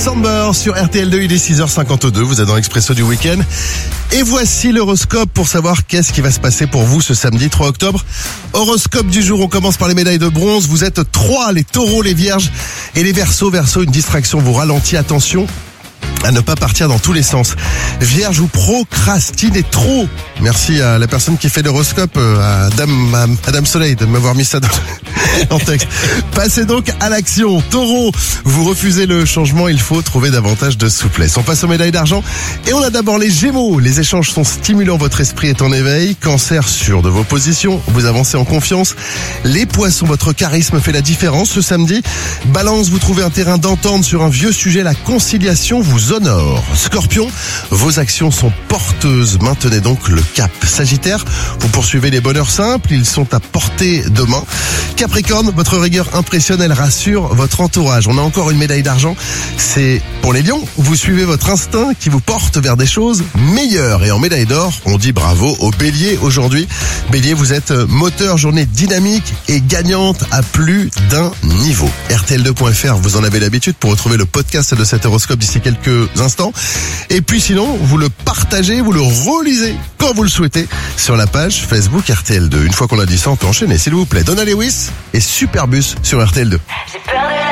December sur RTL2, il est 6h52, vous êtes dans l'Expresso du week-end. Et voici l'horoscope pour savoir qu'est-ce qui va se passer pour vous ce samedi 3 octobre. Horoscope du jour, on commence par les médailles de bronze. Vous êtes 3, les taureaux, les vierges et les verseaux. Verseau, une distraction vous ralentit, attention à ne pas partir dans tous les sens. Vierge, vous procrastinez trop. Merci à la personne qui fait l'horoscope, à Dame Soleil, de m'avoir mis ça en texte. Passez donc à l'action. Taureau, vous refusez le changement, il faut trouver davantage de souplesse. On passe aux médailles d'argent et on a d'abord les Gémeaux. Les échanges sont stimulants, votre esprit est en éveil. Cancer, sûr de vos positions, vous avancez en confiance. Les Poissons, votre charisme fait la différence ce samedi. Balance, vous trouvez un terrain d'entente sur un vieux sujet, la conciliation vous honore. Scorpion, vos actions sont porteuses, maintenez donc le cap. Sagittaire, vous poursuivez les bonheurs simples, ils sont à portée de main. Capricorne, votre rigueur impressionne, elle rassure votre entourage. On a encore une médaille d'argent, c'est pour les lions. Vous suivez votre instinct qui vous porte vers des choses meilleures. Et en médaille d'or, on dit bravo aux béliers aujourd'hui. Bélier, vous êtes moteur, journée dynamique et gagnante à plus d'un niveau. RTL2.fr, vous en avez l'habitude pour retrouver le podcast de cet horoscope d'ici quelques instants. Et puis sinon, vous le partagez, vous le relisez quand vous le souhaitez sur la page Facebook RTL2. Une fois qu'on a dit ça, on peut enchaîner, s'il vous plaît. Donna Lewis et Superbus sur RTL2.